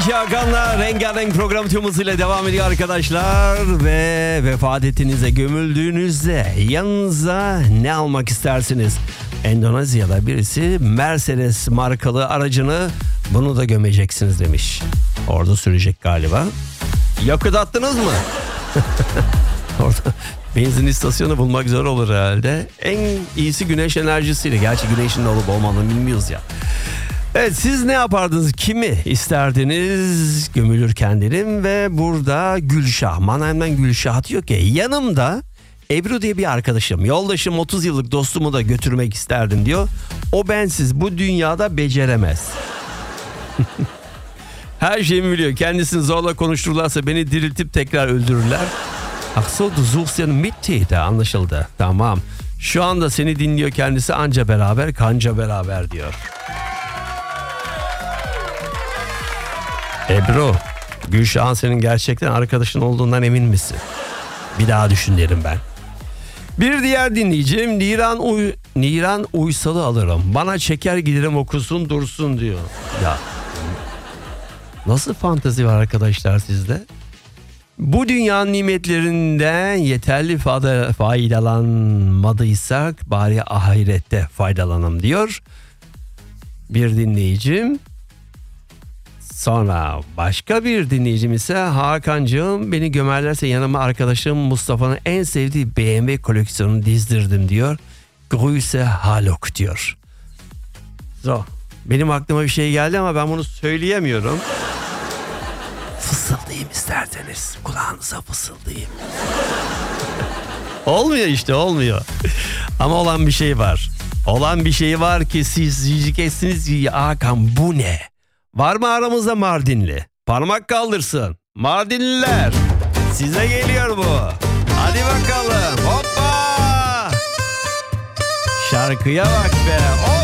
DJ Hakan'la Rengarenk program tüm hızıyla devam ediyor arkadaşlar. Ve vefat ettiğinizde, gömüldüğünüzde yanınıza ne almak istersiniz? Endonezya'da birisi Mercedes markalı aracını bunu da gömeceksiniz demiş. Orada sürecek galiba. Yakıt attınız mı? Orada benzin istasyonu bulmak zor olur herhalde. En iyisi güneş enerjisiyle. Gerçi güneşin olup olmadığını bilmiyoruz ya. Evet, siz ne yapardınız? Kimi isterdiniz gömülürken dedim ve burada Gülşah, Mannheim'den Gülşah diyor ki yanımda Ebru diye bir arkadaşım, yoldaşım, 30 yıllık dostumu da götürmek isterdim diyor. O bensiz bu dünyada beceremez. Her şeyimi biliyor. Kendisini zorla konuştururlarsa beni diriltip tekrar öldürürler. Ach so, du suchst ja einen Mittäter, anlaşıldı. Tamam. Şu anda seni dinliyor kendisi, anca beraber kanca beraber diyor. Ebru, Gülşah'ın senin gerçekten arkadaşın olduğundan emin misin? Bir daha düşün derim ben. Bir diğer dinleyicim Niran Uysal'ı alırım. Bana çeker giderim okusun dursun diyor. Ya nasıl fantezi var arkadaşlar sizde? Bu dünyanın nimetlerinden yeterli faydalanmadıysak bari ahirette faydalanalım diyor bir dinleyicim. Sonra başka bir dinleyicim ise Hakan'cığım beni gömerlerse yanıma arkadaşım Mustafa'nın en sevdiği BMW koleksiyonunu dizdirdim diyor. Grüße Haluk diyor. So, benim aklıma bir şey geldi ama ben bunu söyleyemiyorum. Fısıldayayım isterseniz. Kulağınıza fısıldayayım. Olmuyor işte, olmuyor. Ama olan bir şey var. Olan bir şey var ki siz diyeceksiniz ki Hakan bu ne? Var mı aramızda Mardinli? Parmak kaldırsın. Mardinliler. Size geliyor bu. Hadi bakalım. Hoppa. Şarkıya bak be.